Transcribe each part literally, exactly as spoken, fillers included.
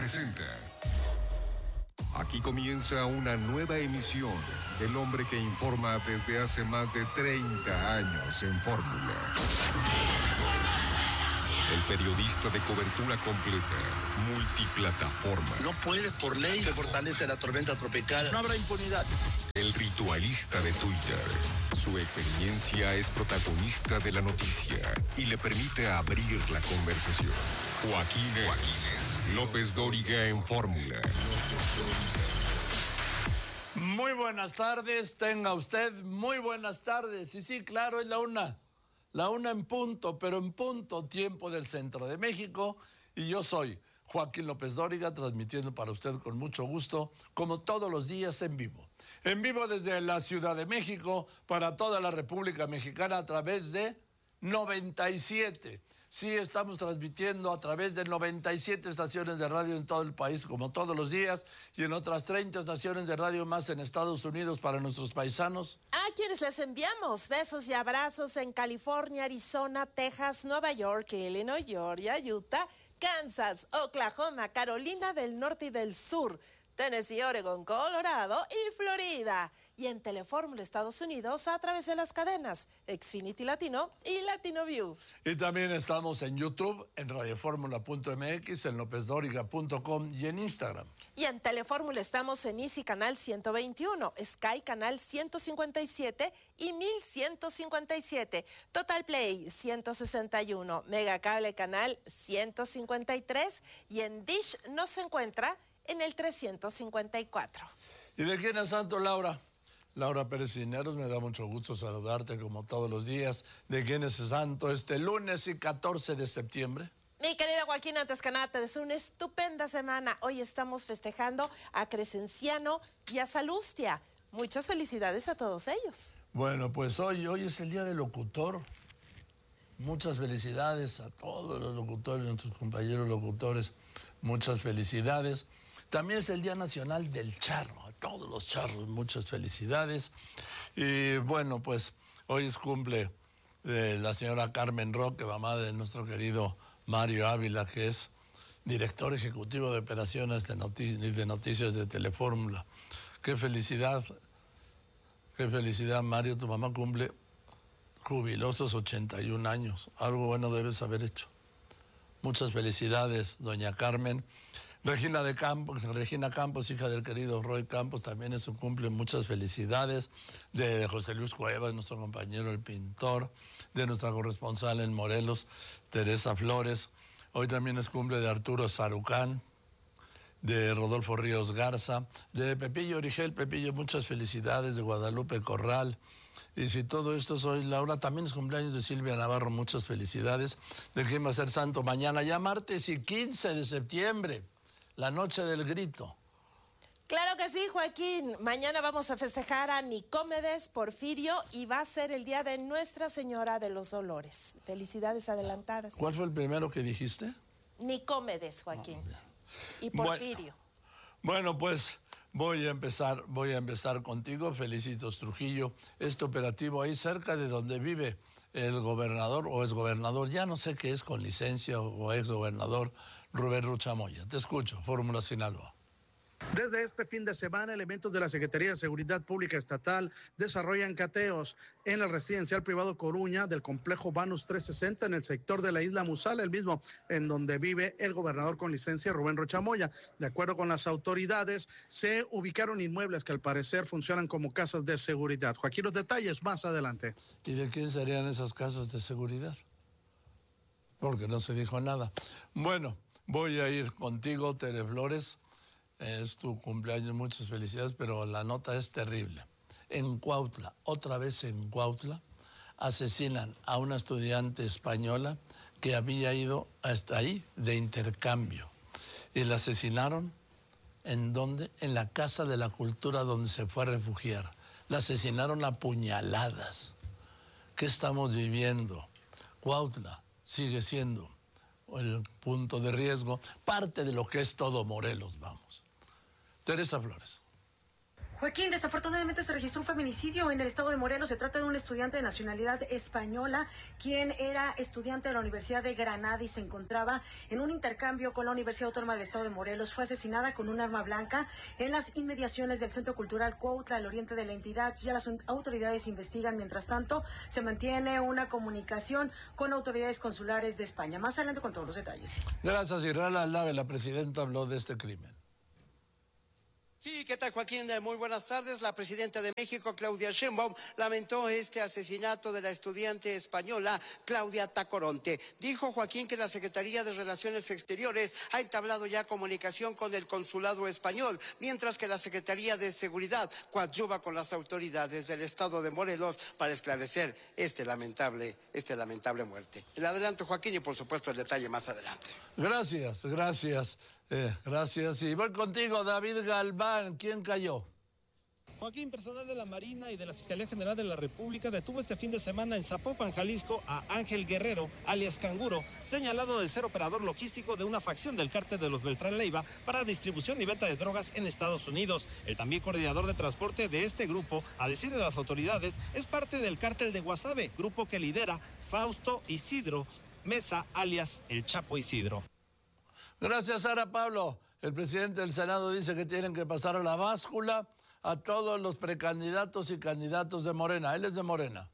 presenta. Aquí comienza una nueva emisión del hombre que informa desde hace más de treinta años en Fórmula. El periodista de cobertura completa, multiplataforma. No puede, por ley, se fortalece la tormenta tropical. No habrá impunidad. El ritualista de Twitter. Su experiencia es protagonista de la noticia y le permite abrir la conversación. Joaquín, Joaquín López Dóriga en Fórmula. Muy buenas tardes, tenga usted muy buenas tardes. Y sí, claro, es la una. La una en punto, pero en punto tiempo del centro de México. Y yo soy Joaquín López Dóriga, transmitiendo para usted con mucho gusto, como todos los días en vivo. En vivo desde la Ciudad de México, para toda la República Mexicana, a través de noventa y siete. Sí, estamos transmitiendo a través de noventa y siete estaciones de radio en todo el país, como todos los días, y en otras treinta estaciones de radio más en Estados Unidos para nuestros paisanos. A quienes les enviamos besos y abrazos en California, Arizona, Texas, Nueva York, Illinois, Georgia, Utah, Kansas, Oklahoma, Carolina del Norte y del Sur, Tennessee, Oregon, Colorado y Florida. Y en Telefórmula Estados Unidos a través de las cadenas Xfinity Latino y Latino View. Y también estamos en YouTube, en radioformula punto m x, en lópez dóriga punto com y en Instagram. Y en Telefórmula estamos en Easy Canal ciento veintiuno, Sky Canal ciento cincuenta y siete y mil ciento cincuenta y siete, Total Play ciento sesenta y uno, Megacable Canal ciento cincuenta y tres y en Dish nos encuentra en el trescientos cincuenta y cuatro. ¿Y de quién es santo, Laura? Laura Pérez Cisneros, me da mucho gusto saludarte como todos los días. ¿De quién es santo este lunes y catorce de septiembre? Mi querida Joaquín, antes que nada, te deseo una estupenda semana. Hoy estamos festejando a Crescenciano y a Salustia. Muchas felicidades a todos ellos. Bueno, pues hoy, hoy es el día del locutor. Muchas felicidades a todos los locutores, nuestros compañeros locutores. Muchas felicidades. También es el Día Nacional del Charro, a todos los charros, muchas felicidades. Y bueno, pues hoy es cumple de la señora Carmen Roque, mamá de nuestro querido Mario Ávila, que es director ejecutivo de operaciones de, noti- de noticias de Telefórmula. Qué felicidad, qué felicidad, Mario, tu mamá cumple jubilosos ochenta y un años. Algo bueno debes haber hecho. Muchas felicidades, doña Carmen. Regina de Campos, Regina Campos, hija del querido Roy Campos, también es su cumple, muchas felicidades. De José Luis Cuevas, nuestro compañero el pintor, de nuestra corresponsal en Morelos, Teresa Flores. Hoy también es cumple de Arturo Sarucán, de Rodolfo Ríos Garza, de Pepillo Origel. Pepillo, muchas felicidades, de Guadalupe Corral. Y si todo esto es hoy, Laura, también es cumpleaños de Silvia Navarro, muchas felicidades. ¿De quién va a ser santo mañana? Ya martes y quince de septiembre. La noche del grito. Claro que sí, Joaquín. Mañana vamos a festejar a Nicómedes Porfirio y va a ser el día de Nuestra Señora de los Dolores. Felicidades adelantadas. ¿Cuál fue el primero que dijiste? Nicómedes, Joaquín. Y Porfirio. Bueno, bueno, pues voy a empezar, voy a empezar contigo. Felicitos, Trujillo. Este operativo ahí cerca de donde vive el gobernador o exgobernador, ya no sé qué es, con licencia o exgobernador, Rubén Ruchamoya. Te escucho, Fórmula Sinaloa. Desde este fin de semana, elementos de la Secretaría de Seguridad Pública Estatal desarrollan cateos en el residencial privado Coruña del complejo Banus trescientos sesenta en el sector de la isla Musal, el mismo en donde vive el gobernador con licencia Rubén Rochamoya. De acuerdo con las autoridades, se ubicaron inmuebles que al parecer funcionan como casas de seguridad. Joaquín, los detalles más adelante. ¿Y de quién serían esas casas de seguridad? Porque no se dijo nada. Bueno, voy a ir contigo, Tere Flores. Es tu cumpleaños, muchas felicidades, pero la nota es terrible. En Cuautla, otra vez en Cuautla, asesinan a una estudiante española que había ido hasta ahí de intercambio. Y la asesinaron, ¿en dónde? En la Casa de la Cultura, donde se fue a refugiar. La asesinaron a puñaladas. ¿Qué estamos viviendo? Cuautla sigue siendo el punto de riesgo, parte de lo que es todo Morelos, vamos. Teresa Flores. Joaquín, desafortunadamente se registró un feminicidio en el estado de Morelos. Se trata de un estudiante de nacionalidad española, quien era estudiante de la Universidad de Granada y se encontraba en un intercambio con la Universidad Autónoma del Estado de Morelos. Fue asesinada con un arma blanca en las inmediaciones del Centro Cultural Cuautla, al oriente de la entidad. Ya las autoridades investigan. Mientras tanto, se mantiene una comunicación con autoridades consulares de España. Más adelante con todos los detalles. Gracias, Israel Aldave. La presidenta habló de este crimen. Sí, ¿qué tal, Joaquín? Muy buenas tardes. La presidenta de México, Claudia Sheinbaum, lamentó este asesinato de la estudiante española Claudia Tacoronte. Dijo, Joaquín, que la Secretaría de Relaciones Exteriores ha entablado ya comunicación con el consulado español, mientras que la Secretaría de Seguridad coadyuva con las autoridades del estado de Morelos para esclarecer este lamentable, este lamentable muerte. El adelanto, Joaquín, y por supuesto el detalle más adelante. Gracias, gracias. Eh, gracias. Y voy contigo, David Galván. ¿Quién cayó? Joaquín, personal de la Marina y de la Fiscalía General de la República detuvo este fin de semana en Zapopan, Jalisco, a Ángel Guerrero, alias Canguro, señalado de ser operador logístico de una facción del cártel de los Beltrán Leiva para distribución y venta de drogas en Estados Unidos. El también coordinador de transporte de este grupo, a decir de las autoridades, es parte del cártel de Guasave, grupo que lidera Fausto Isidro Mesa, alias El Chapo Isidro. Gracias, Sara Pablo. El presidente del Senado dice que tienen que pasar a la báscula a todos los precandidatos y candidatos de Morena. Él es de Morena.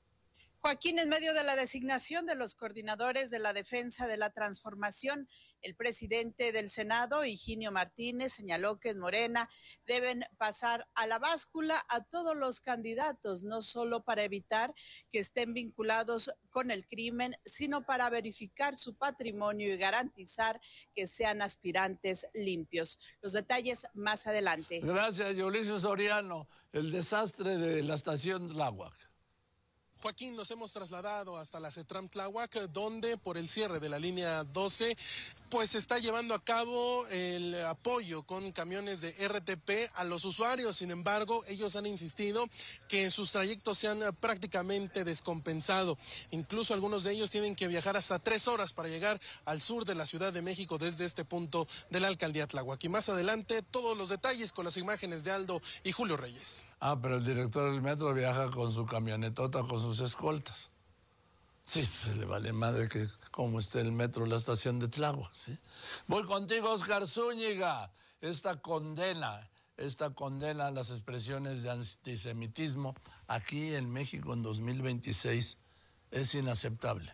Joaquín, en medio de la designación de los coordinadores de la defensa de la transformación, el presidente del Senado, Higinio Martínez, señaló que en Morena deben pasar a la báscula a todos los candidatos, no solo para evitar que estén vinculados con el crimen, sino para verificar su patrimonio y garantizar que sean aspirantes limpios. Los detalles más adelante. Gracias, Ulises Soriano. El desastre de la estación Tláhuac. Joaquín, nos hemos trasladado hasta la CETRAM Tláhuac, donde por el cierre de la línea doce, pues se está llevando a cabo el apoyo con camiones de R T P a los usuarios. Sin embargo, ellos han insistido que sus trayectos se han prácticamente descompensado. Incluso algunos de ellos tienen que viajar hasta tres horas para llegar al sur de la Ciudad de México desde este punto de la alcaldía Tláhuac. Y más adelante, todos los detalles con las imágenes de Aldo y Julio Reyes. Ah, pero el director del metro viaja con su camionetota, con sus escoltas. Sí, se le vale madre que como esté el metro, la estación de Tláhuac, ¿sí? Voy contigo, Oscar Zúñiga. Esta condena, esta condena a las expresiones de antisemitismo aquí en México en dos mil veintiséis es inaceptable.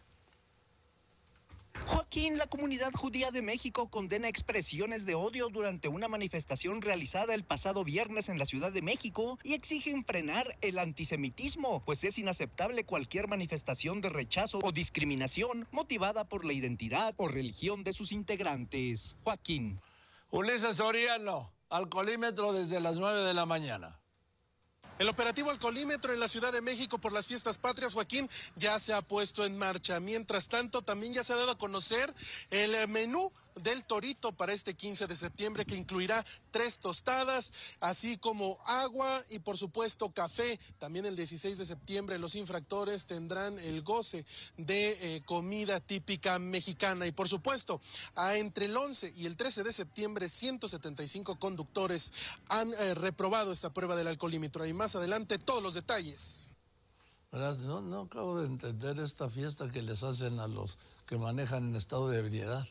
Joaquín, la comunidad judía de México condena expresiones de odio durante una manifestación realizada el pasado viernes en la Ciudad de México y exigen frenar el antisemitismo, pues es inaceptable cualquier manifestación de rechazo o discriminación motivada por la identidad o religión de sus integrantes. Joaquín. Ulises Soriano, alcoholímetro desde las nueve de la mañana. El operativo alcoholímetro en la Ciudad de México por las fiestas patrias, Joaquín, ya se ha puesto en marcha. Mientras tanto, también ya se ha dado a conocer el menú del Torito para este quince de septiembre, que incluirá tres tostadas, así como agua y por supuesto café. También el dieciséis de septiembre los infractores tendrán el goce de eh, comida típica mexicana. Y por supuesto, a entre el once y el trece de septiembre, ciento setenta y cinco conductores han eh, reprobado esta prueba del alcoholímetro. Y más adelante todos los detalles. No, no acabo de entender esta fiesta que les hacen a los que manejan en estado de ebriedad.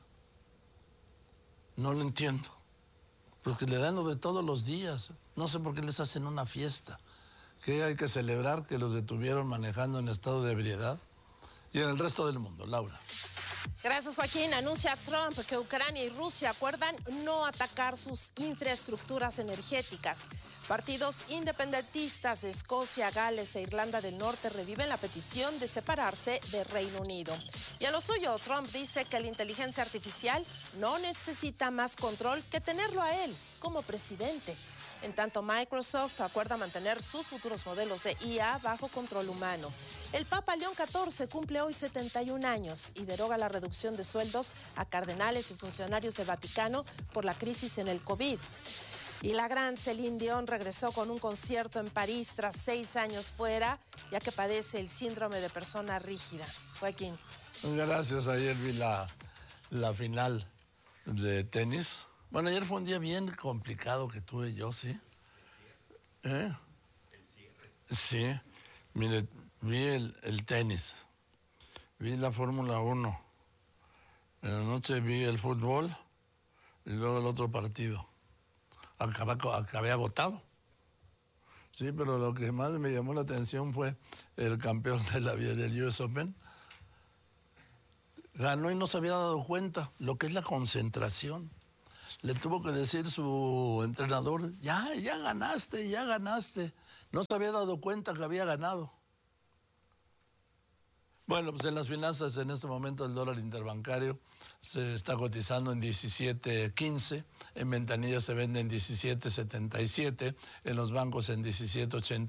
No lo entiendo. Porque le dan lo de todos los días. No sé por qué les hacen una fiesta. ¿Qué hay que celebrar? Que los detuvieron manejando en estado de ebriedad. Y en el resto del mundo, Laura. Gracias, Joaquín. Anuncia Trump que Ucrania y Rusia acuerdan no atacar sus infraestructuras energéticas. Partidos independentistas de Escocia, Gales e Irlanda del Norte reviven la petición de separarse de Reino Unido. Y a lo suyo, Trump dice que la inteligencia artificial no necesita más control que tenerlo a él como presidente. En tanto, Microsoft acuerda mantener sus futuros modelos de I A bajo control humano. El Papa León catorce cumple hoy setenta y un años y deroga la reducción de sueldos a cardenales y funcionarios del Vaticano por la crisis en el COVID. Y la gran Celine Dion regresó con un concierto en París tras seis años fuera, ya que padece el síndrome de persona rígida. Joaquín. Gracias. Ayer vi la, la final de tenis. Bueno, ayer fue un día bien complicado que tuve yo, ¿sí? ¿Eh? Sí, mire, vi el, el tenis, vi la Fórmula uno, en la noche vi el fútbol y luego el otro partido. Acabé, acabé agotado. Sí, pero lo que más me llamó la atención fue el campeón de la vida del U S Open. Ganó y no se había dado cuenta lo que es la concentración. Le tuvo que decir su entrenador, ya, ya ganaste, ya ganaste. No se había dado cuenta que había ganado. Bueno, pues en las finanzas en este momento el dólar interbancario se está cotizando en diecisiete quince, en ventanillas se vende en diecisiete setenta y siete, en los bancos en diecisiete ochenta.